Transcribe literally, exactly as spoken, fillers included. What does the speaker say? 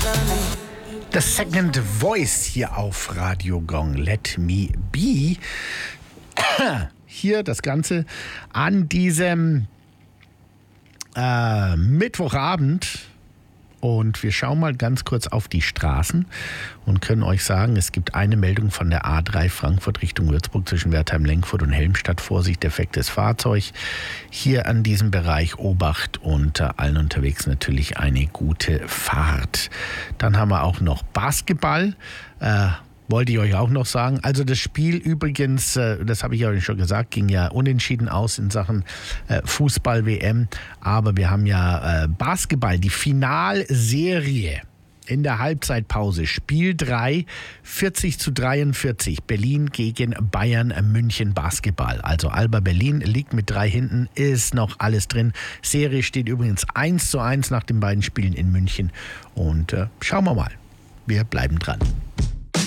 The Second Voice hier auf Radio Gong. Let Me Be. Hier das Ganze an diesem äh, Mittwochabend. Und wir schauen mal ganz kurz auf die Straßen und können euch sagen, es gibt eine Meldung von der A drei Frankfurt Richtung Würzburg zwischen Wertheim-Lenkfurt und Helmstadt. Vorsicht, defektes Fahrzeug. Hier an diesem Bereich Obacht und äh, allen unterwegs natürlich eine gute Fahrt. Dann haben wir auch noch Basketball. Äh, Wollte ich euch auch noch sagen. Also das Spiel übrigens, das habe ich euch schon gesagt, ging ja unentschieden aus in Sachen Fußball-W M. Aber wir haben ja Basketball, die Finalserie in der Halbzeitpause. Spiel drei, vierzig zu dreiundvierzig. Berlin gegen Bayern München Basketball. Also Alba Berlin liegt mit drei hinten, ist noch alles drin. Serie steht übrigens eins zu eins nach den beiden Spielen in München. Und äh, schauen wir mal. Wir bleiben dran.